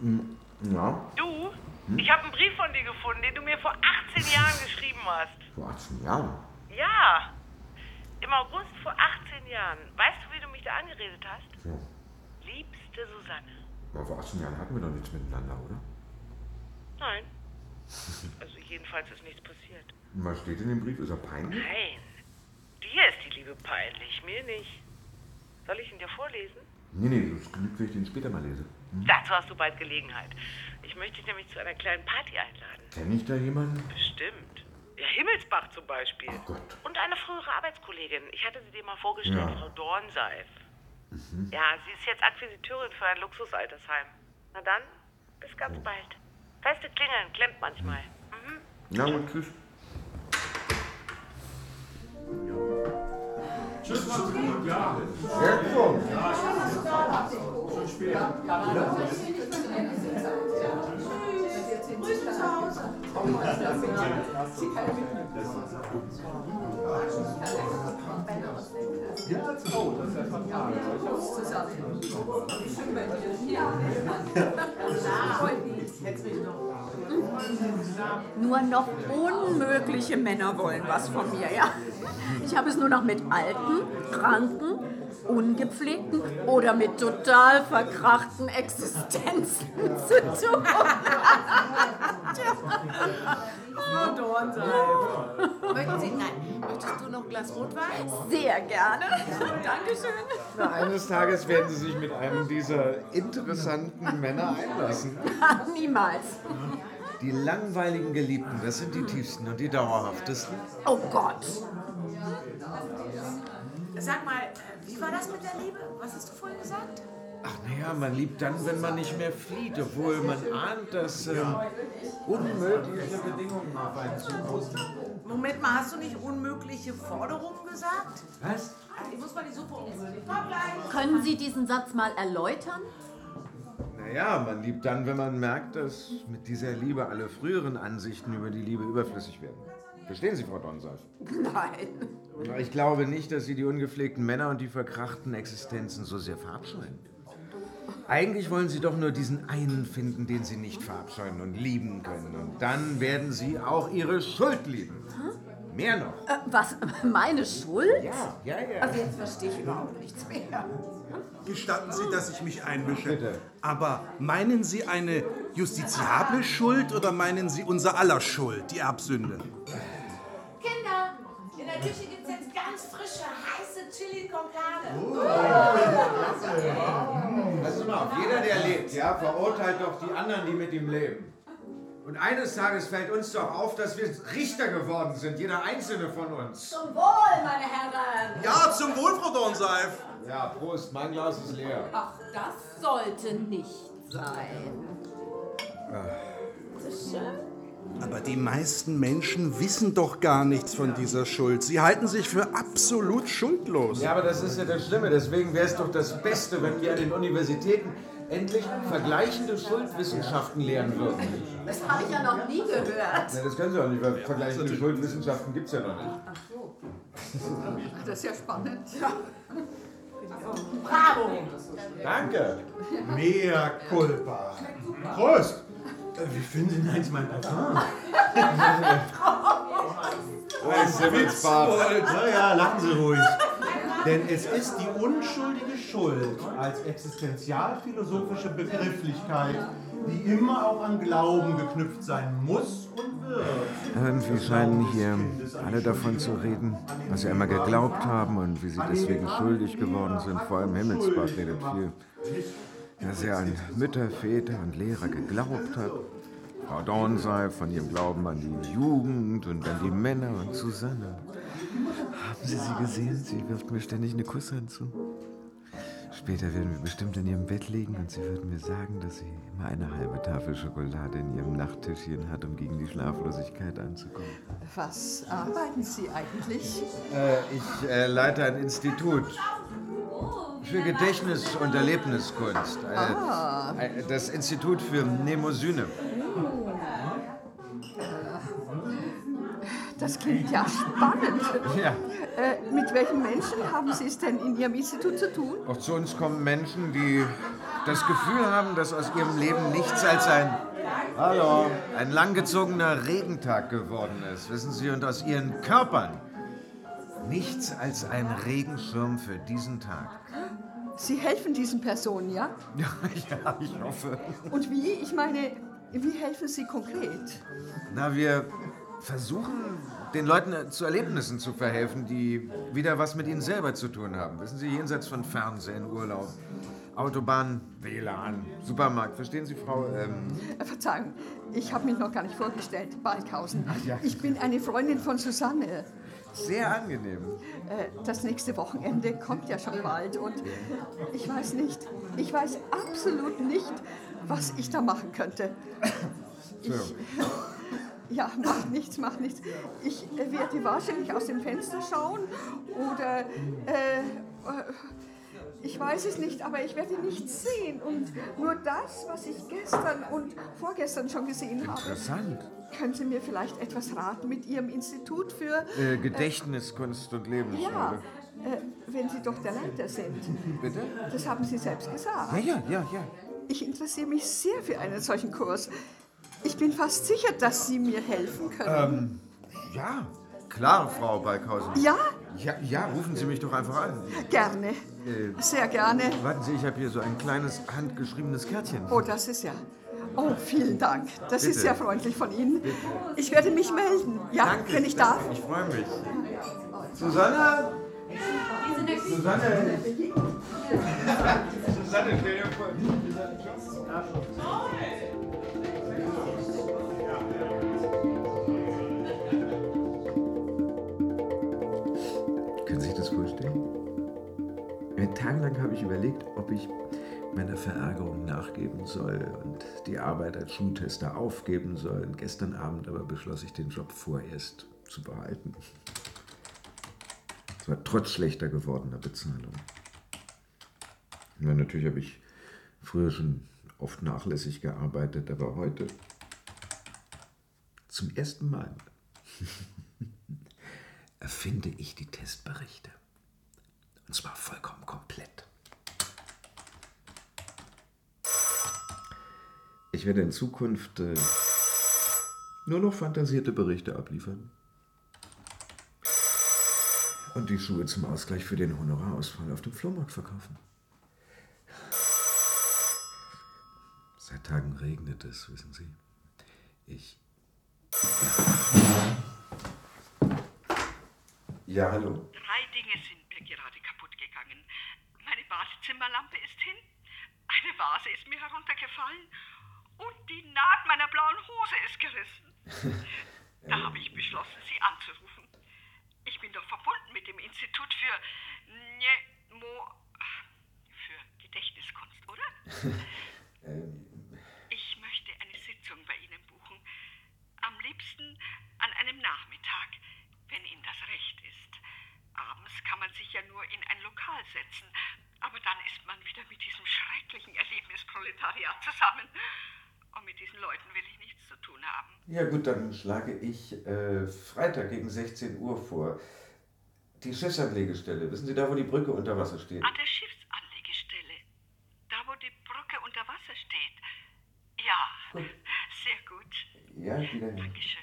Ja? Du, ich habe einen Brief von dir gefunden, den du mir vor 18 Jahren geschrieben hast. Vor 18 Jahren? Ja, im August vor 18 Jahren. Weißt du, wie du mich da angeredet hast? Ja. Liebste Susanne. Aber vor 18 Jahren hatten wir doch nichts miteinander, oder? Nein. Also jedenfalls ist nichts passiert. Und was steht in dem Brief? Ist er peinlich? Nein. Dir ist die Liebe peinlich, mir nicht. Soll ich ihn dir vorlesen? Nee, das genügt, wenn ich den später mal lese. Dazu hast du bald Gelegenheit. Ich möchte dich nämlich zu einer kleinen Party einladen. Kenn ich da jemanden? Bestimmt. Ja, Himmelsbach zum Beispiel. Ach Gott. Und eine frühere Arbeitskollegin. Ich hatte sie dir mal vorgestellt, Ja. Frau Dornseif. Ja, sie ist jetzt Akquisiteurin für ein Luxusaltersheim. Na dann, bis ganz bald. Feste Klingeln, klemmt manchmal. Na gut, tschüss. Tschüss, mach's gut, ja. Jetzt schon. Schon später. Grüße zu Hause. Ja, das ist ja fantastisch. Nur noch unmögliche Männer wollen was von mir, ja. Ich habe es nur noch mit alten, kranken, ungepflegten oder mit total verkrachten Existenzen zu tun. Frau Dornseif. Möchtest du noch ein Glas Rotwein? Sehr gerne. Dankeschön. Na, eines Tages werden Sie sich mit einem dieser interessanten Männer einlassen. Niemals. Die langweiligen Geliebten, das sind die tiefsten und die dauerhaftesten. Oh Gott. Sag mal, wie war das mit der Liebe? Was hast du vorhin gesagt? Ach naja, man liebt dann, wenn man nicht mehr flieht, obwohl man ahnt, dass unmögliche Bedingungen auf einen zukommen. Moment mal, hast du nicht unmögliche Forderungen gesagt? Was? Ich muss mal die Suppe umrühren. Ich komm gleich. Können Sie diesen Satz mal erläutern? Naja, man liebt dann, wenn man merkt, dass mit dieser Liebe alle früheren Ansichten über die Liebe überflüssig werden. Verstehen Sie, Frau Dornseif? Nein. Ich glaube nicht, dass Sie die ungepflegten Männer und die verkrachten Existenzen so sehr verabscheuen. Eigentlich wollen Sie doch nur diesen einen finden, den Sie nicht verabscheuen und lieben können. Und dann werden Sie auch Ihre Schuld lieben. Mehr noch. Was? Meine Schuld? Ja. Also jetzt verstehe ich überhaupt nichts mehr. Gestatten Sie, dass ich mich einmische. Bitte. Aber meinen Sie eine justiziable Schuld oder meinen Sie unser aller Schuld, die Erbsünde? Kinder, in der Küche gibt's jetzt ganz frische, heiße Chili con Carne. Pass mal auf, jeder, der lebt, ja, verurteilt doch die anderen, die mit ihm leben. Und eines Tages fällt uns doch auf, dass wir Richter geworden sind, jeder einzelne von uns. Zum Wohl, meine Herren. Ja, zum Wohl, Frau Dornseif. Ja, Prost, mein Glas ist leer. Ach, das sollte nicht sein. Das ist schön. Aber die meisten Menschen wissen doch gar nichts von dieser Schuld. Sie halten sich für absolut schuldlos. Ja, aber das ist ja das Schlimme. Deswegen wäre es doch das Beste, wenn wir an den Universitäten endlich vergleichende Schuldwissenschaften lehren würden. Das habe ich ja noch nie gehört. Ja, das können Sie auch nicht, weil vergleichende Schuldwissenschaften gibt es ja noch nicht. Das ist ja spannend. Bravo. Danke. Mea culpa. Prost. Wie finden Sie denn eigentlich mein Parfum? Ja, lachen Sie ruhig. Denn es ist die unschuldige Schuld als existenzialphilosophische Begrifflichkeit, die immer auch an Glauben geknüpft sein muss und wird. Irgendwie scheinen hier alle davon zu reden, was sie einmal geglaubt haben und wie sie deswegen schuldig geworden sind. Vor allem Himmelsbach redet viel. Dass er an Mütter, Väter und Lehrer geglaubt hat. Frau Dornseif von ihrem Glauben an die Jugend und an die Männer und Susanne. Haben Sie sie gesehen? Sie wirft mir ständig eine Kusshand zu. Später werden wir bestimmt in ihrem Bett liegen und sie wird mir sagen, dass sie immer eine halbe Tafel Schokolade in ihrem Nachttischchen hat, um gegen die Schlaflosigkeit anzukommen. Was arbeiten Sie eigentlich? Ich leite ein Institut für Gedächtnis- und Erlebniskunst. Das Institut für Mnemosyne. Das klingt ja spannend. Ja. Mit welchen Menschen haben Sie es denn in Ihrem Institut zu tun? Auch zu uns kommen Menschen, die das Gefühl haben, dass aus ihrem Leben nichts als ein langgezogener Regentag geworden ist, wissen Sie, und aus ihren Körpern nichts als ein Regenschirm für diesen Tag. Sie helfen diesen Personen, ja? Ja, ich hoffe. Und wie? Ich meine, wie helfen Sie konkret? Na, wir versuchen, den Leuten zu Erlebnissen zu verhelfen, die wieder was mit ihnen selber zu tun haben. Wissen Sie, jenseits von Fernsehen, Urlaub, Autobahn, WLAN, Supermarkt. Verstehen Sie, Frau? Verzeihung, ich habe mich noch gar nicht vorgestellt. Balkhausen. Ja. Ich bin eine Freundin von Susanne. Sehr angenehm. Das nächste Wochenende kommt ja schon bald und ich weiß absolut nicht, was ich da machen könnte. Ja, macht nichts. Ich werde wahrscheinlich aus dem Fenster schauen oder, ich weiß es nicht, aber ich werde nichts sehen und nur das, was ich gestern und vorgestern schon gesehen habe. Interessant. Können Sie mir vielleicht etwas raten mit Ihrem Institut für... Gedächtnis, Kunst und Lebensschule. Ja, wenn Sie doch der Leiter sind. Bitte? Das haben Sie selbst gesagt. Ja. Ich interessiere mich sehr für einen solchen Kurs. Ich bin fast sicher, dass Sie mir helfen können. Ja, klar, Frau Balkhausen. Ja? Ja, rufen Sie mich doch einfach an. Gerne. Sehr gerne. Warten Sie, ich habe hier so ein kleines handgeschriebenes Kärtchen. Oh, das ist ja... Oh, vielen Dank. Das Bitte. ist sehr freundlich von Ihnen. Bitte. Ich werde mich melden, ja, Danke, wenn ich darf. Ich freue mich. Susanne! Susanne, stell dir vor. Können Sie sich das vorstellen? Tagelang habe ich überlegt, ob ich meiner Verärgerung nachgeben soll und die Arbeit als Schultester aufgeben soll. Und gestern Abend aber beschloss ich, den Job vorerst zu behalten. Es war trotz schlechter gewordener Bezahlung. Ja, natürlich habe ich früher schon oft nachlässig gearbeitet, aber heute zum ersten Mal erfinde ich die Testberichte. Und zwar vollkommen komplett. Ich werde in Zukunft nur noch fantasierte Berichte abliefern. Und die Schuhe zum Ausgleich für den Honorarausfall auf dem Flohmarkt verkaufen. Seit Tagen regnet es, wissen Sie. Ja, hallo. 3 Dinge sind mir gerade kaputt gegangen. Meine Badezimmerlampe ist hin, eine Vase ist mir heruntergefallen und die Naht meiner blauen Hose ist gerissen. Da habe ich beschlossen, Sie anzurufen. Ich bin doch verbunden mit dem Institut für Gedächtniskunst, oder? Ich möchte eine Sitzung bei Ihnen buchen. Am liebsten an einem Nachmittag, wenn Ihnen das recht ist. Abends kann man sich ja nur in ein Lokal setzen, aber dann ist man wieder mit diesem schrecklichen Erlebnisproletariat zusammen. Und mit diesen Leuten will ich nichts zu tun haben. Ja gut, dann schlage ich Freitag gegen 16 Uhr vor. Die Schiffsanlegestelle. Wissen Sie, da wo die Brücke unter Wasser steht? An der Schiffsanlegestelle. Da wo die Brücke unter Wasser steht. Ja, gut. Sehr gut. Ja, wieder. Dankeschön.